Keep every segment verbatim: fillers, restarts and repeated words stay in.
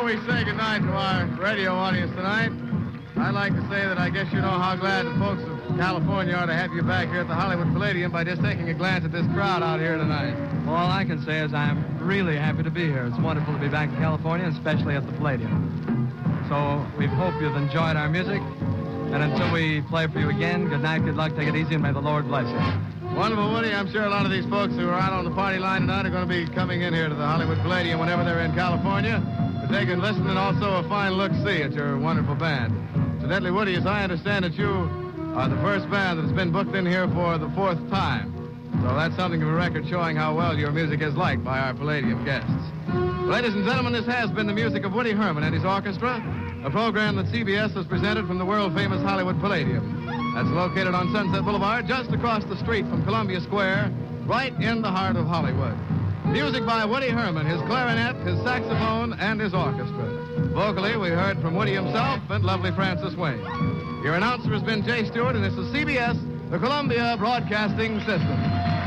we say goodnight to our radio audience tonight, I'd like to say that I guess you know how glad the folks of California are to have you back here at the Hollywood Palladium by just taking a glance at this crowd out here tonight. Well, all I can say is I'm really happy to be here. It's wonderful to be back in California, especially at the Palladium. So we hope you've enjoyed our music. And until we play for you again, good night, good luck, take it easy, and may the Lord bless you. Wonderful, Woody. I'm sure a lot of these folks who are out on the party line tonight are going to be coming in here to the Hollywood Palladium whenever they're in California to take and listen and also a fine look-see at your wonderful band. Incidentally, Woody, as I understand it, you are the first band that's been booked in here for the fourth time. So that's something of a record showing how well your music is liked by our Palladium guests. Ladies and gentlemen, this has been the music of Woody Herman and his orchestra, a program that C B S has presented from the world-famous Hollywood Palladium. That's located on Sunset Boulevard, just across the street from Columbia Square, right in the heart of Hollywood. Music by Woody Herman, his clarinet, his saxophone, and his orchestra. Vocally, we heard from Woody himself and lovely Frances Wayne. Your announcer has been Jay Stewart, and this is C B S, the Columbia Broadcasting System.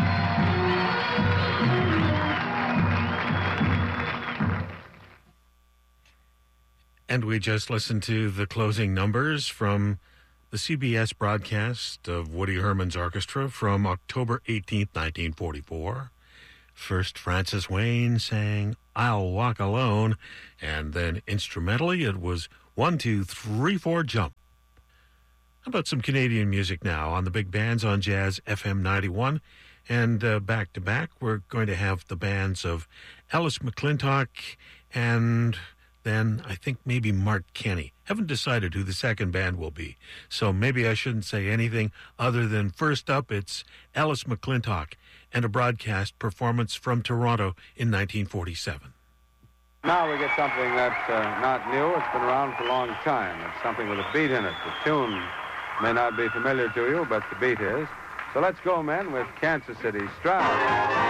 And we just listened to the closing numbers from the C B S broadcast of Woody Herman's orchestra from October eighteenth, nineteen forty-four. First, Frances Wayne sang I'll Walk Alone, and then instrumentally it was One, Two, Three, Four, Jump. How about some Canadian music now on the big bands on Jazz F M ninety-one? And uh, back to back, we're going to have the bands of Ellis McClintock and then I think maybe Mark Kenny. Haven't decided who the second band will be, so maybe I shouldn't say anything other than first up, it's Ellis McClintock and a broadcast performance from Toronto in nineteen forty-seven. Now we get something that's uh, not new. It's been around for a long time. It's something with a beat in it. The tune may not be familiar to you, but the beat is. So let's go, men, with Kansas City Strauss.